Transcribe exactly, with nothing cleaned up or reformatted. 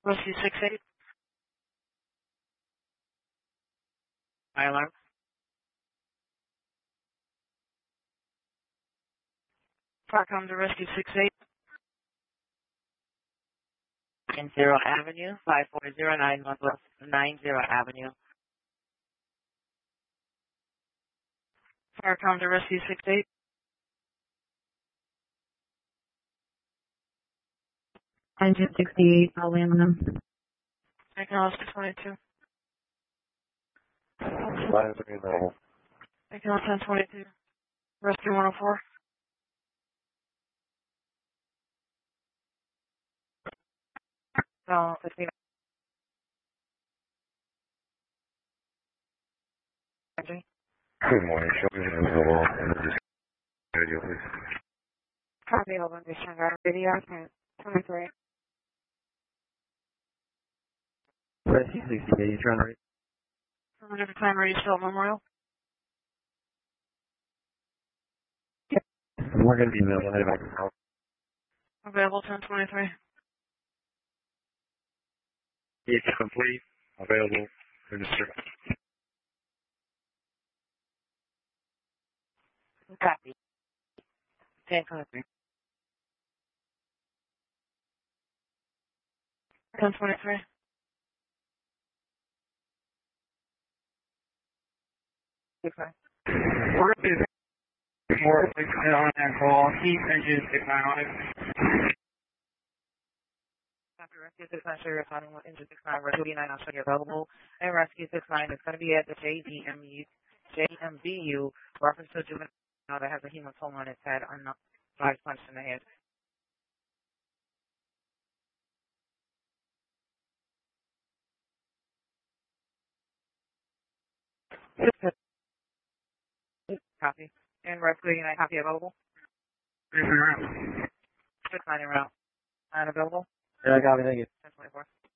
Rescue six eight. Fire alarm. Farcom to Rescue six eight. In Zero Avenue, five four zero nine Northwest nine zero Avenue. Farcom to Rescue six eight. Engine sixty-eight, aluminum. Economics twenty-two. Line three level. Economics ten twenty-two. Rescue one oh four. No, fifteen. Good morning, show me the level and just radio, please. Copy, hold on, just trying to video, twenty-three. Rescue sixty-eight, you trying to read? From a different time, ready to Philip Memorial. We're going to be available at about an hour. Available ten twenty-three. It's complete, available, in the street. Copy. ten twenty-three. ten twenty-three. Okay. We're going to be more on that call. Keep engine six nine on it. Copy, Rescue six nine, show your signing with engine six nine, Rescue nine, I'll show you available. And Rescue six nine is going to be at the J D M U, J M B U, reference to a juvenile that has a hematoma on its head, or not, five punch in the head. Copy. And Rescue Unite, copy available. Three around. six nine in route. Nine available. Yeah, I got it, thank you. ten twenty-four.